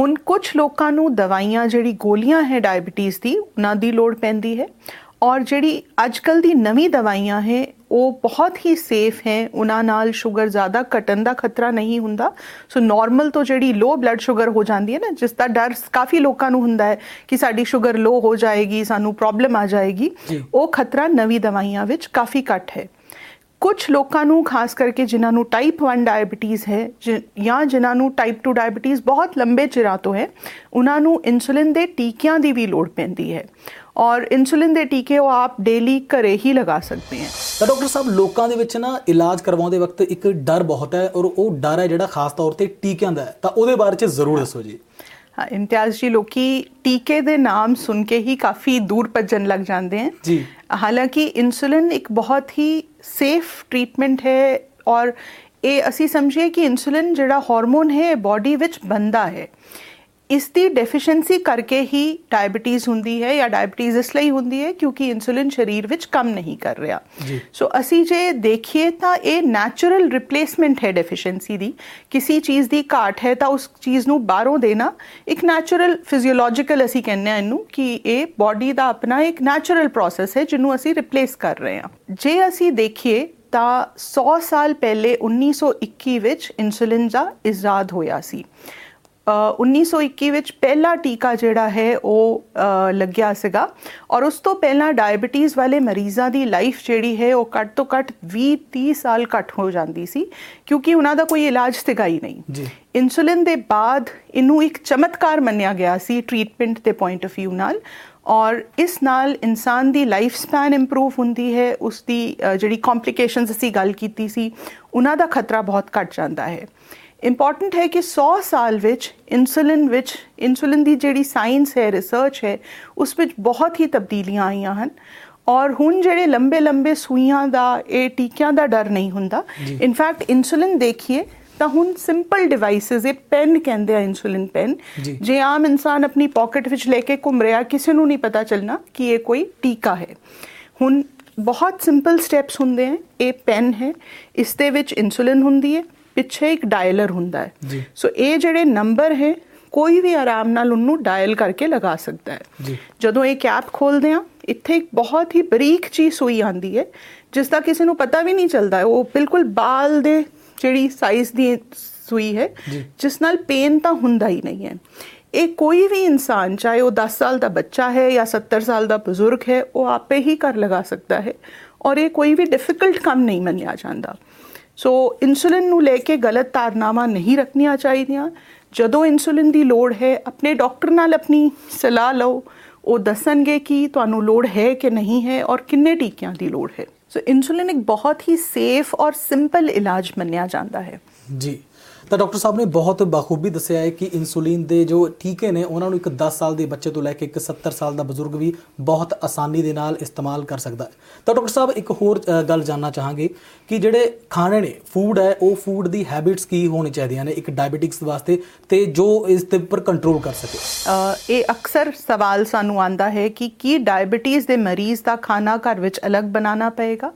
ਹੁਣ ਕੁਝ ਲੋਕਾਂ ਨੂੰ ਦਵਾਈਆਂ ਜਿਹੜੀ ਗੋਲੀਆਂ ਹੈ ਡਾਇਬੀਟੀਜ਼ ਦੀ ਉਹਨਾਂ ਦੀ ਲੋੜ ਪੈਂਦੀ ਹੈ ਔਰ ਜਿਹੜੀ ਅੱਜਕੱਲ ਦੀ ਨਵੀਂ ਦਵਾਈਆਂ ਹੈ ਉਹ ਬਹੁਤ ਹੀ ਸੇਫ ਹੈ ਉਹਨਾਂ ਨਾਲ ਸ਼ੂਗਰ ਜ਼ਿਆਦਾ ਘਟਣ ਦਾ ਖਤਰਾ ਨਹੀਂ ਹੁੰਦਾ ਸੋ ਨਾਰਮਲ ਤੋਂ ਜਿਹੜੀ ਲੋ ਬਲੱਡ ਸ਼ੂਗਰ ਹੋ ਜਾਂਦੀ ਹੈ ਨਾ ਜਿਸ ਦਾ ਡਰ ਕਾਫੀ ਲੋਕਾਂ ਨੂੰ ਹੁੰਦਾ ਹੈ ਕਿ ਸਾਡੀ ਸ਼ੂਗਰ ਲੋ ਹੋ ਜਾਏਗੀ ਸਾਨੂੰ ਪ੍ਰੋਬਲਮ ਆ ਜਾਏਗੀ ਉਹ ਖਤਰਾ ਨਵੀਂ ਦਵਾਈਆਂ ਵਿੱਚ ਕਾਫੀ ਘੱਟ ਹੈ ਕੁਝ ਲੋਕਾਂ ਨੂੰ ਖਾਸ ਕਰਕੇ ਜਿਨ੍ਹਾਂ ਨੂੰ ਟਾਈਪ 1 ਡਾਇਬੀਟੀਜ਼ ਹੈ ਜਾਂ ਜਿਨ੍ਹਾਂ ਨੂੰ ਟਾਈਪ 2 ਡਾਇਬੀਟੀਜ਼ ਬਹੁਤ ਲੰਬੇ ਚਿਰਾਂ ਤੋਂ ਹੈ ਉਹਨਾਂ ਨੂੰ ਇਨਸੂਲਿਨ ਦੇ ਟੀਕਿਆਂ ਦੀ ਵੀ ਲੋੜ ਪੈਂਦੀ ਹੈ ਔਰ ਇਨਸੂਲਿਨ ਦੇ ਟੀਕੇ ਉਹ ਆਪ ਡੇਲੀ ਘਰੇ ਹੀ ਲਗਾ ਸਕਦੇ ਹੈ ਤਾਂ ਡਾਕਟਰ ਸਾਹਿਬ ਲੋਕਾਂ ਦੇ ਵਿੱਚ ਨਾ ਇਲਾਜ ਕਰਵਾਉਂਦੇ ਵਕਤ ਇੱਕ ਡਰ ਬਹੁਤ ਹੈ ਔਰ ਉਹ ਡਰ ਹੈ ਜਿਹੜਾ ਖਾਸ ਤੌਰ ਤੇ ਟੀਕਿਆਂ ਦਾ ਹੈ ਤਾਂ ਉਹਦੇ ਬਾਰੇ 'ਚ ਜ਼ਰੂਰ ਦੱਸੋ ਜੀ हाँ इम्तियाज़ जी लोकी टीके दे नाम सुन के ही काफ़ी दूर भजन लग जाते हैं जी हालांकि इंसुलिन एक बहुत ही सेफ ट्रीटमेंट है और ये असी समझिए कि इंसुलिन जिहड़ा हार्मोन है बॉडी विच बनता है इसकी डेफिशिएंसी करके ही डायबिटीज़ होंदी है या डायबिटीज़ इसलिए होंदी है क्योंकि इंसुलिन शरीर विच कम नहीं कर रहा सो असी जे देखिए तो ये नैचुरल रिप्लेसमेंट है डेफिशिएंसी दी किसी चीज़ की घाट है तो उस चीज़ नूं बाहरों देना एक नैचुरल फिजियोलॉजिकल असी कहने इनू कि ये बॉडी का अपना एक नैचुरल प्रोसैस है जिन्हों असी रिप्लेस कर रहे हैं जे असी देखिए तो 100 साल पहले 1921 विच इंसुलिन का इजाद होया सी 1921 ਵਿੱਚ ਪਹਿਲਾ ਟੀਕਾ ਜਿਹੜਾ ਹੈ ਉਹ ਲੱਗਿਆ ਸੀਗਾ ਔਰ ਉਸ ਤੋਂ ਪਹਿਲਾਂ ਡਾਇਬੀਟੀਜ਼ ਵਾਲੇ ਮਰੀਜ਼ਾਂ ਦੀ ਲਾਈਫ ਜਿਹੜੀ ਹੈ ਉਹ ਘੱਟ ਤੋਂ ਘੱਟ 20-30 ਸਾਲ ਘੱਟ ਹੋ ਜਾਂਦੀ ਸੀ ਕਿਉਂਕਿ ਉਹਨਾਂ ਦਾ ਕੋਈ ਇਲਾਜ ਸੀਗਾ ਹੀ ਨਹੀਂ ਇਨਸੂਲਿਨ ਦੇ ਬਾਅਦ ਇਹਨੂੰ ਇੱਕ ਚਮਤਕਾਰ ਮੰਨਿਆ ਗਿਆ ਸੀ ਟ੍ਰੀਟਮੈਂਟ ਦੇ ਪੁਆਇੰਟ ਆਫ ਵਿਊ ਨਾਲ ਔਰ ਇਸ ਨਾਲ ਇਨਸਾਨ ਦੀ ਲਾਈਫ ਸਪੈਨ ਇੰਪਰੂਵ ਹੁੰਦੀ ਹੈ ਉਸ ਦੀ ਜਿਹੜੀ ਕੰਪਲਿਕੇਸ਼ਨਸ ਅਸੀਂ ਗੱਲ ਕੀਤੀ ਸੀ ਉਹਨਾਂ ਦਾ ਖਤਰਾ ਬਹੁਤ ਘੱਟ ਜਾਂਦਾ ਹੈ ਇੰਪੋਰਟੈਂਟ ਹੈ ਕਿ 100 ਸਾਲ ਵਿੱਚ ਇਨਸੂਲਿਨ ਦੀ ਜਿਹੜੀ ਸਾਇੰਸ ਹੈ ਰਿਸਰਚ ਹੈ ਉਸ ਵਿੱਚ ਬਹੁਤ ਹੀ ਤਬਦੀਲੀਆਂ ਆਈਆਂ ਹਨ ਔਰ ਹੁਣ ਜਿਹੜੇ ਲੰਬੇ ਸੂਈਆਂ ਦਾ ਇਹ ਟੀਕਿਆਂ ਦਾ ਡਰ ਨਹੀਂ ਹੁੰਦਾ ਇਨਫੈਕਟ ਇਨਸੂਲਿਨ ਦੇਖੀਏ ਤਾਂ ਹੁਣ ਸਿੰਪਲ ਡਿਵਾਈਸਿਸ ਇਹ ਪੈਨ ਕਹਿੰਦੇ ਆ ਇਨਸੂਲਿਨ ਪੈਨ ਜੇ ਆਮ ਇਨਸਾਨ ਆਪਣੀ ਪਾਕਟ ਵਿੱਚ ਲੈ ਕੇ ਘੁੰਮ ਰਿਹਾ ਕਿਸੇ ਨੂੰ ਨਹੀਂ ਪਤਾ ਚੱਲਣਾ ਕਿ ਇਹ ਕੋਈ ਟੀਕਾ ਹੈ ਹੁਣ ਬਹੁਤ ਸਿੰਪਲ ਸਟੈਪਸ ਹੁੰਦੇ ਹੈ ਇਹ ਪੈਨ ਹੈ ਇਸ ਦੇ ਵਿੱਚ ਇਨਸੂਲਿਨ ਹੁੰਦੀ ਹੈ ਪਿੱਛੇ ਇੱਕ ਡਾਇਲਰ ਹੁੰਦਾ ਹੈ ਸੋ ਇਹ ਜਿਹੜੇ ਨੰਬਰ ਹੈ ਕੋਈ ਵੀ ਆਰਾਮ ਨਾਲ ਉਹਨੂੰ ਡਾਇਲ ਕਰਕੇ ਲਗਾ ਸਕਦਾ ਹੈ ਜਦੋਂ ਇਹ ਕੈਪ ਖੋਲਦੇ ਆ ਇੱਥੇ ਇੱਕ ਬਹੁਤ ਹੀ ਬਰੀਕ ਜਿਹੀ ਸੂਈ ਆਉਂਦੀ ਹੈ ਜਿਸ ਦਾ ਕਿਸੇ ਨੂੰ ਪਤਾ ਵੀ ਨਹੀਂ ਚੱਲਦਾ ਉਹ ਬਿਲਕੁਲ ਬਾਲ ਦੇ ਜਿਹੜੀ ਸਾਈਜ਼ ਦੀ ਸੂਈ ਹੈ ਜਿਸ ਨਾਲ ਪੇਨ ਤਾਂ ਹੁੰਦਾ ਹੀ ਨਹੀਂ ਹੈ ਇਹ ਕੋਈ ਵੀ ਇਨਸਾਨ ਚਾਹੇ ਉਹ 10 ਸਾਲ ਦਾ ਬੱਚਾ ਹੈ ਜਾਂ 70 ਸਾਲ ਦਾ ਬਜ਼ੁਰਗ ਹੈ ਉਹ ਆਪੇ ਹੀ ਘਰ ਲਗਾ ਸਕਦਾ ਹੈ ਔਰ ਇਹ ਕੋਈ ਵੀ ਡਿਫਿਕਲਟ ਕੰਮ ਨਹੀਂ ਮੰਨਿਆ ਜਾਂਦਾ ਸੋ ਇਨਸੂਲਿਨ ਨੂੰ ਲੈ ਕੇ ਗਲਤ ਧਾਰਨਾਵਾਂ ਨਹੀਂ ਰੱਖਣੀਆਂ ਚਾਹੀਦੀਆਂ ਜਦੋਂ ਇਨਸੂਲਿਨ ਦੀ ਲੋੜ ਹੈ ਆਪਣੇ ਡਾਕਟਰ ਨਾਲ ਆਪਣੀ ਸਲਾਹ ਲਓ ਉਹ ਦੱਸਣਗੇ ਕਿ ਤੁਹਾਨੂੰ ਲੋੜ ਹੈ ਕਿ ਨਹੀਂ ਹੈ ਔਰ ਕਿੰਨੇ ਟੀਕਿਆਂ ਦੀ ਲੋੜ ਹੈ ਸੋ ਇਨਸੂਲਿਨ ਇੱਕ ਬਹੁਤ ਹੀ ਸੇਫ ਔਰ ਸਿੰਪਲ ਇਲਾਜ ਮੰਨਿਆ ਜਾਂਦਾ ਹੈ ਜੀ ਤਾਂ ਡਾਕਟਰ ਸਾਹਿਬ ਨੇ ਬਹੁਤ ਬਾਖੂਬੀ ਦੱਸਿਆ ਹੈ ਕਿ ਇਨਸੂਲਿਨ ਦੇ ਜੋ ਟੀਕੇ ਨੇ ਉਹਨਾਂ ਨੂੰ ਇੱਕ 10 ਸਾਲ ਦੇ ਬੱਚੇ ਤੋਂ ਲੈ ਕੇ ਇੱਕ 70 ਸਾਲ ਦਾ ਬਜ਼ੁਰਗ ਵੀ ਬਹੁਤ ਆਸਾਨੀ ਦੇ ਨਾਲ ਇਸਤੇਮਾਲ ਕਰ ਸਕਦਾ ਹੈ ਤਾਂ ਡਾਕਟਰ ਸਾਹਿਬ ਇੱਕ ਹੋਰ ਗੱਲ ਜਾਣਨਾ ਚਾਹਾਂਗੇ ਕਿ ਜਿਹੜੇ ਖਾਣੇ ਨੇ ਫੂਡ ਹੈ ਉਹ ਫੂਡ ਦੀ ਹੈਬਿਟਸ ਕੀ ਹੋਣੀ ਚਾਹੀਦੀਆਂ ਨੇ ਇੱਕ ਡਾਇਬੀਟਿਕਸ ਵਾਸਤੇ ਤੇ ਜੋ ਇਸ ਦੇ ਉੱਪਰ ਕੰਟਰੋਲ ਕਰ ਸਕੇ ਇਹ ਅਕਸਰ ਸਵਾਲ ਸਾਨੂੰ ਆਉਂਦਾ ਹੈ ਕਿ ਕੀ ਡਾਇਬੀਟੀਜ਼ ਦੇ ਮਰੀਜ਼ ਦਾ ਖਾਣਾ ਘਰ ਵਿੱਚ ਅਲੱਗ ਬਣਾਉਣਾ ਪਏਗਾ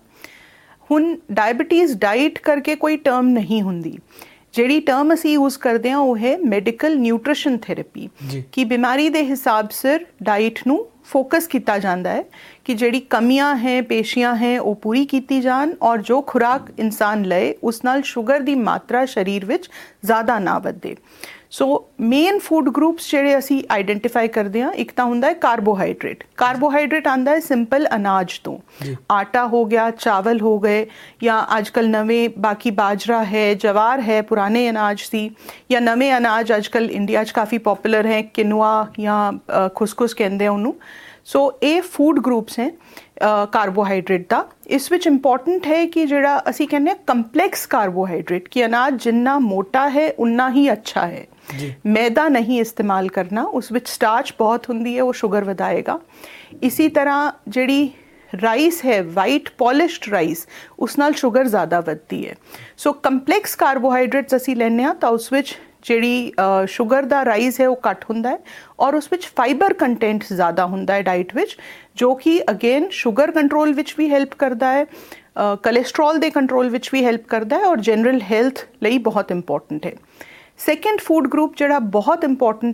ਹੁਣ ਡਾਇਬੀਟੀਜ਼ ਡਾਈਟ ਕਰਕੇ ਕੋਈ ਟਰਮ ਨਹੀਂ ਹੁੰਦੀ ਜਿਹੜੀ ਟਰਮ ਅਸੀਂ ਯੂਜ਼ ਕਰਦੇ ਹਾਂ ਉਹ ਹੈ ਮੈਡੀਕਲ ਨਿਊਟ੍ਰੀਸ਼ਨ ਥੈਰੇਪੀ ਕਿ ਬਿਮਾਰੀ ਦੇ ਹਿਸਾਬ ਸਿਰ ਡਾਈਟ ਨੂੰ ਫੋਕਸ ਕੀਤਾ ਜਾਂਦਾ ਹੈ ਕਿ ਜਿਹੜੀ ਕਮੀਆਂ ਹੈ ਪੇਸ਼ੀਆਂ ਹੈ ਉਹ ਪੂਰੀ ਕੀਤੀ ਜਾਣ ਔਰ ਜੋ ਖੁਰਾਕ ਇਨਸਾਨ ਲਏ ਉਸ ਨਾਲ ਸ਼ੂਗਰ ਦੀ ਮਾਤਰਾ ਸਰੀਰ ਵਿੱਚ ਜ਼ਿਆਦਾ ਨਾ ਵਧੇ ਸੋ ਮੇਨ ਫੂਡ ਗਰੁੱਪਸ ਜਿਹੜੇ ਅਸੀਂ ਆਈਡੈਂਟੀਫਾਈ ਕਰਦੇ ਹਾਂ ਇੱਕ ਤਾਂ ਹੁੰਦਾ ਹੈ ਕਾਰਬੋਹਾਈਡਰੇਟ ਆਉਂਦਾ ਹੈ ਸਿੰਪਲ ਅਨਾਜ ਤੋਂ ਆਟਾ ਹੋ ਗਿਆ ਚਾਵਲ ਹੋ ਗਏ ਜਾਂ ਅੱਜ ਕੱਲ੍ਹ ਨਵੇਂ ਬਾਕੀ ਬਾਜਰਾ ਹੈ ਜਵਾਰ ਹੈ ਪੁਰਾਣੇ ਅਨਾਜ ਸੀ ਜਾਂ ਨਵੇਂ ਅਨਾਜ ਅੱਜ ਕੱਲ੍ਹ ਇੰਡੀਆ 'ਚ ਕਾਫੀ ਪੋਪੂਲਰ ਹੈ ਕਿਨੂਆ ਜਾਂ ਖੁਸਖੁਸ ਕਹਿੰਦੇ ਆ ਉਹਨੂੰ ਸੋ ਇਹ ਫੂਡ ਗਰੁੱਪਸ ਹੈ ਕਾਰਬੋਹਾਈਡਰੇਟ ਦਾ ਇਸ ਵਿੱਚ ਇੰਪੋਰਟੈਂਟ ਹੈ ਕਿ ਜਿਹੜਾ ਅਸੀਂ ਕਹਿੰਦੇ ਹਾਂ ਕੰਪਲੈਕਸ ਕਾਰਬੋਹਾਈਡਰੇਟ ਕਿ ਅਨਾਜ ਜਿੰਨਾ ਮੋਟਾ ਹੈ ਉਨਾ ਹੀ ਅੱਛਾ ਹੈ ਮੈਦਾ ਨਹੀਂ ਇਸਤੇਮਾਲ ਕਰਨਾ ਉਸ ਵਿੱਚ ਸਟਾਰਚ ਬਹੁਤ ਹੁੰਦੀ ਹੈ ਉਹ ਸ਼ੂਗਰ ਵਧਾਏਗਾ ਇਸੀ ਤਰ੍ਹਾਂ ਜਿਹੜੀ ਰਾਈਸ ਹੈ ਵਾਈਟ ਪੋਲਿਸ਼ਡ ਰਾਈਸ ਉਸ ਨਾਲ ਸ਼ੂਗਰ ਜ਼ਿਆਦਾ ਵੱਧਦੀ ਹੈ ਸੋ ਕੰਪਲੈਕਸ ਕਾਰਬੋਹਾਈਡਰੇਟਸ ਅਸੀਂ ਲੈਂਦੇ ਹਾਂ ਤਾਂ ਉਸ ਵਿੱਚ ਜਿਹੜੀ ਸ਼ੂਗਰ ਦਾ ਰਾਈਜ਼ ਹੈ ਉਹ ਘੱਟ ਹੁੰਦਾ ਹੈ ਔਰ ਉਸ ਵਿੱਚ ਫਾਈਬਰ ਕੰਟੈਂਟ ਜ਼ਿਆਦਾ ਹੁੰਦਾ ਹੈ ਡਾਈਟ ਵਿੱਚ ਜੋ ਕਿ ਅਗੇਨ ਸ਼ੂਗਰ ਕੰਟਰੋਲ ਵਿੱਚ ਵੀ ਹੈਲਪ ਕਰਦਾ ਹੈ ਕੋਲੇਸਟਰੋਲ ਦੇ ਕੰਟਰੋਲ ਵਿੱਚ ਵੀ ਹੈਲਪ ਕਰਦਾ ਹੈ ਔਰ ਜਨਰਲ ਹੈਲਥ ਲਈ ਬਹੁਤ ਇੰਪੋਰਟੈਂਟ ਹੈ ਸੈਕੰਡ ਫੂਡ ਗਰੁੱਪ ਜਿਹੜਾ ਬਹੁਤ ਇੰਪੋਰਟੈਂਟ